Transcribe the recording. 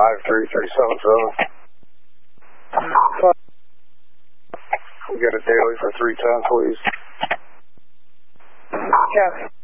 53377. We got a daily for 3 tons, please. Copy.